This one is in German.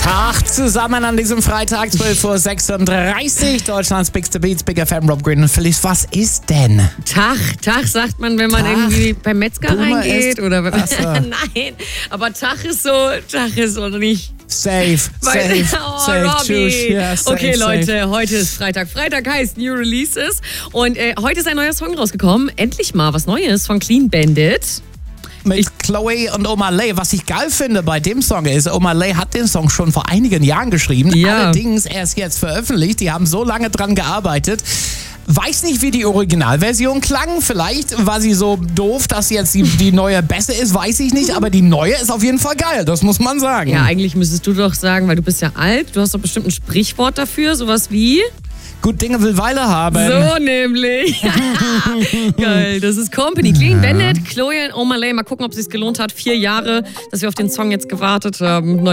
Tag zusammen an diesem Freitag, 12:36 Uhr. Deutschlands Bigste Beats, Big FM, Rob Green und Felice. Was ist denn? Tag sagt man, wenn man Tag? irgendwie beim Metzger Boomer reingeht. ist- Oder wenn Ach so. Nein, aber Tag ist so nicht. Safe. Robbie. Tschüss. Ja, safe, Okay, safe. Leute, heute ist Freitag. Freitag heißt New Releases. Und heute ist ein neuer Song rausgekommen. Endlich mal was Neues von Clean Bandit. Mit Chloe und Omalay. Was ich geil finde bei dem Song ist, Omalay hat den Song schon vor einigen Jahren geschrieben. Ja. Allerdings erst jetzt veröffentlicht. Die haben so lange dran gearbeitet. Weiß nicht, wie die Originalversion klang. Vielleicht war sie so doof, dass jetzt die neue besser ist. Weiß ich nicht. Aber die neue ist auf jeden Fall geil. Das muss man sagen. Ja, eigentlich müsstest du doch sagen, weil du bist ja alt. Du hast doch bestimmt ein Sprichwort dafür. Sowas wie... Gut Dinge will Weile haben. So nämlich. Geil, das ist Company. Clean Bandit, Chloe und Omalay. Mal gucken, ob es sich gelohnt hat. 4 Jahre, dass wir auf den Song jetzt gewartet haben.